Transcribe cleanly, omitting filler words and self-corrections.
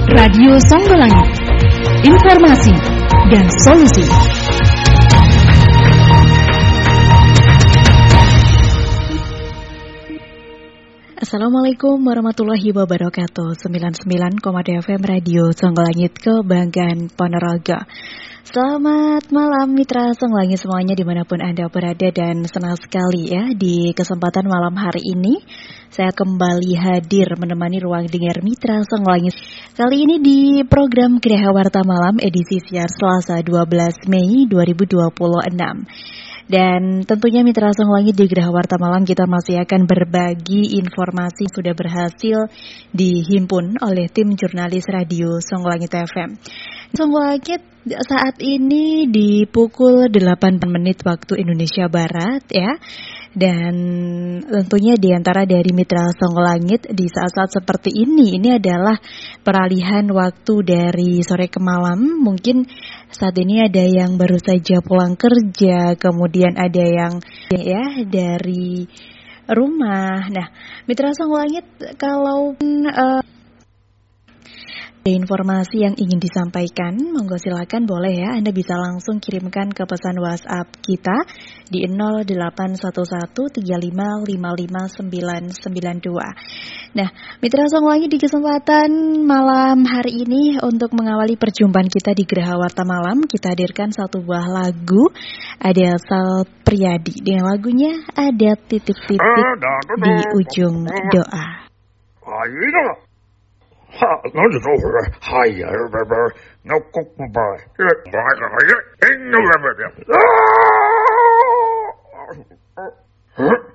Radio Songgolangit, informasi dan solusi. Assalamualaikum warahmatullahi wabarakatuh. 99,2 FM Radio Songgolangit, kebanggaan Ponorogo. Selamat malam mitra Songgolangit semuanya dimanapun Anda berada, dan senang sekali ya di kesempatan malam hari ini saya kembali hadir menemani ruang dengar mitra Songgolangit. Kali ini di program Geraha Warta Malam edisi siar Selasa 12 Mei 2026. Dan tentunya mitra Songgolangit di Geraha Warta Malam kita masih akan berbagi informasi yang sudah berhasil dihimpun oleh tim jurnalis Radio Songgolangit FM. Songgolangit saat ini di pukul 8 menit waktu Indonesia Barat ya. Dan tentunya diantara dari mitra Songgolangit di saat-saat seperti ini adalah peralihan waktu dari sore ke malam. Mungkin saat ini ada yang baru saja pulang kerja, kemudian ada yang ya dari rumah. Nah, mitra Songgolangit, kalau ada informasi yang ingin disampaikan, monggo silakan boleh ya, Anda bisa langsung kirimkan ke pesan WhatsApp kita di 081135559992. Nah, mitra Songgolangit di kesempatan malam hari ini untuk mengawali perjumpaan kita di Geraha Warta Malam, kita hadirkan satu buah lagu ada Sal Priadi dengan lagunya Ada Titik-Titik di Ujung Doa. Ha, nó được rồi, hay à, nó cúc bài, bài,